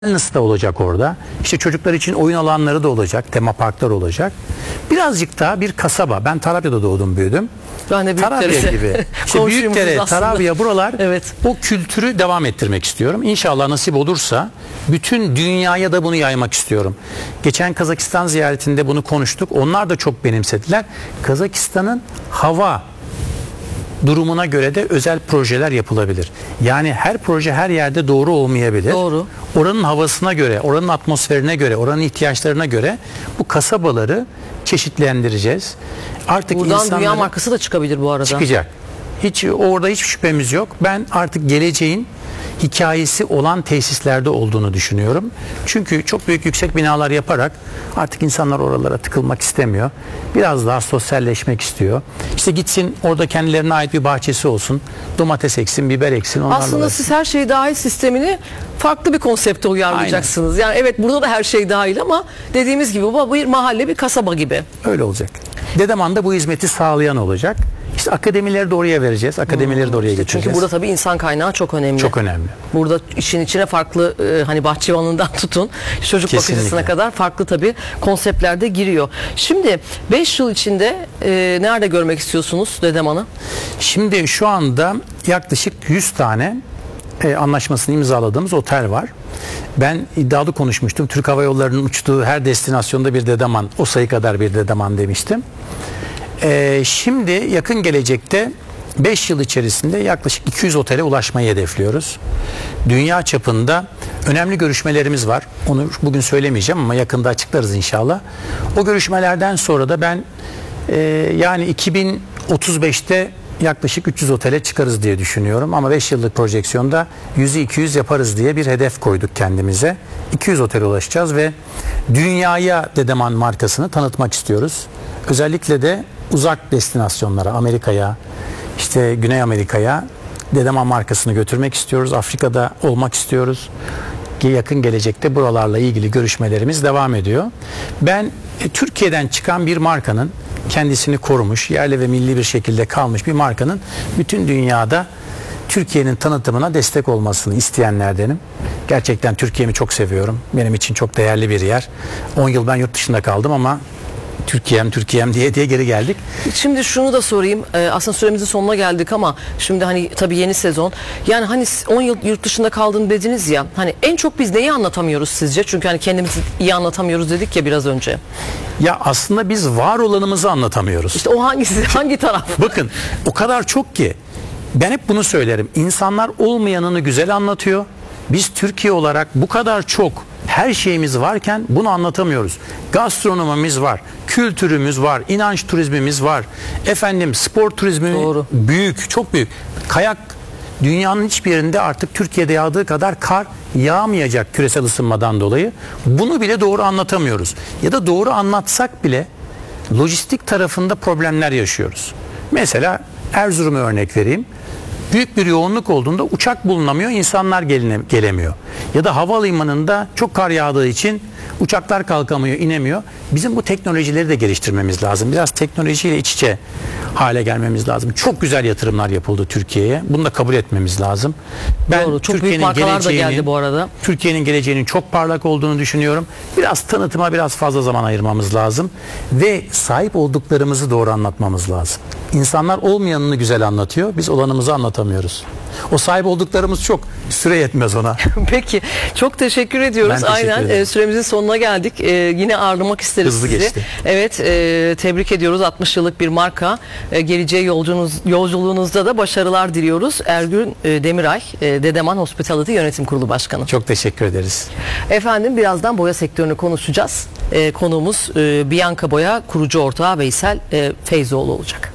Wellness da olacak orada. İşte çocuklar için oyun alanları da olacak. Tema parklar olacak. Birazcık daha bir kasaba. Ben Tarabya'da doğdum, büyüdüm. Ben de Tarabya gibi. İşte Büyükdere, Tarabya, buralar. Evet. O kültürü devam ettirmek istiyorum. İnşallah nasip olursa bütün dünyaya da bunu yaymak istiyorum. Geçen Kazakistan ziyaretinde bunu konuştuk. Onlar da çok benimsediler. Kazakistan'ın hava durumuna göre de özel projeler yapılabilir. Yani her proje her yerde doğru olmayabilir. Doğru. Oranın havasına göre, oranın atmosferine göre, oranın ihtiyaçlarına göre bu kasabaları çeşitlendireceğiz. Artık buradan dünya markası da çıkabilir bu arada. Çıkacak. Orada hiç şüphemiz yok. Ben artık geleceğin hikayesi olan tesislerde olduğunu düşünüyorum. Çünkü çok büyük yüksek binalar yaparak artık insanlar oralara tıkılmak istemiyor. Biraz daha sosyalleşmek istiyor. İşte gitsin orada kendilerine ait bir bahçesi olsun. Domates eksin, biber eksin. Aslında siz her şey dahil sistemini farklı bir konsepte uyarlayacaksınız. Aynen. Yani evet, burada da her şey dahil ama dediğimiz gibi bu bir mahalle, bir kasaba gibi. Öyle olacak. Dedeman'da bu hizmeti sağlayan olacak. İşte akademileri de oraya vereceğiz. Akademileri de oraya getireceğiz. Çünkü burada tabii insan kaynağı çok önemli. Çok önemli. Burada işin içine farklı hani bahçıvanından tutun çocuk Kesinlikle. bakıcısına kadar farklı tabii konseptlerde giriyor. Şimdi 5 yıl içinde nerede görmek istiyorsunuz Dedeman'ı? Şimdi şu anda yaklaşık 100 tane anlaşmasını imzaladığımız otel var. Ben iddialı konuşmuştum. Türk Hava Yolları'nın uçtuğu her destinasyonda bir Dedeman, o sayı kadar bir Dedeman demiştim. Şimdi yakın gelecekte 5 yıl içerisinde yaklaşık 200 otele ulaşmayı hedefliyoruz. Dünya çapında önemli görüşmelerimiz var. Onu bugün söylemeyeceğim ama yakında açıklarız inşallah. O görüşmelerden sonra da ben yani 2035'te yaklaşık 300 otele çıkarız diye düşünüyorum. Ama 5 yıllık projeksiyonda 100'ü 200 yaparız diye bir hedef koyduk kendimize. 200 otele ulaşacağız ve dünyaya Dedeman markasını tanıtmak istiyoruz. Özellikle de uzak destinasyonlara, Amerika'ya, işte Güney Amerika'ya Dedeman markasını götürmek istiyoruz. Afrika'da olmak istiyoruz. Yakın gelecekte buralarla ilgili görüşmelerimiz devam ediyor. Ben Türkiye'den çıkan bir markanın, kendisini korumuş, yerli ve milli bir şekilde kalmış bir markanın bütün dünyada Türkiye'nin tanıtımına destek olmasını isteyenlerdenim. Gerçekten Türkiye'mi çok seviyorum. Benim için çok değerli bir yer. 10 yıl ben yurt dışında kaldım ama Türkiye'm diye geri geldik. Şimdi şunu da sorayım. Aslında süremizin sonuna geldik ama şimdi hani tabii yeni sezon. Yani hani 10 yıl yurt dışında kaldın dediniz ya. Hani en çok biz neyi anlatamıyoruz sizce? Çünkü hani kendimizi iyi anlatamıyoruz dedik ya biraz önce. Ya aslında biz var olanımızı anlatamıyoruz. İşte o hangisi, hangi taraf? Bakın o kadar çok ki ben hep bunu söylerim. İnsanlar olmayanını güzel anlatıyor. Biz Türkiye olarak bu kadar çok her şeyimiz varken bunu anlatamıyoruz. Gastronomimiz var, kültürümüz var, inanç turizmimiz var. Efendim spor turizmi büyük, çok büyük. Kayak, dünyanın hiçbir yerinde artık Türkiye'de yağdığı kadar kar yağmayacak küresel ısınmadan dolayı. Bunu bile doğru anlatamıyoruz. Ya da doğru anlatsak bile lojistik tarafında problemler yaşıyoruz. Mesela Erzurum'a örnek vereyim. Büyük bir yoğunluk olduğunda uçak bulunamıyor, insanlar gelemiyor. Ya da havalimanında çok kar yağdığı için uçaklar kalkamıyor, inemiyor. Bizim bu teknolojileri de geliştirmemiz lazım. Biraz teknolojiyle iç içe hale gelmemiz lazım. Çok güzel yatırımlar yapıldı Türkiye'ye. Bunu da kabul etmemiz lazım. Ben doğru, çok büyük markalar da geldi bu arada. Türkiye'nin geleceğinin çok parlak olduğunu düşünüyorum. Biraz tanıtıma biraz fazla zaman ayırmamız lazım. Ve sahip olduklarımızı doğru anlatmamız lazım. İnsanlar olmayanını güzel anlatıyor. Biz olanımızı anlatamıyoruz. O sahip olduklarımız çok. Süre yetmez ona. Peki. Çok teşekkür ediyoruz. Ben teşekkür ederim. Süremizin sonuna geldik. Yine ağırlamak isteriz Hızlı sizi. geçti. Evet. Tebrik ediyoruz. 60 yıllık bir marka. Geleceğe yolculuğunuzda da başarılar diliyoruz. Ergün Demiray, Dedeman Hospitality Yönetim Kurulu Başkanı. Çok teşekkür ederiz. Efendim birazdan boya sektörünü konuşacağız. Konuğumuz Bianca Boya kurucu ortağı Veysel Feyzoğlu olacak.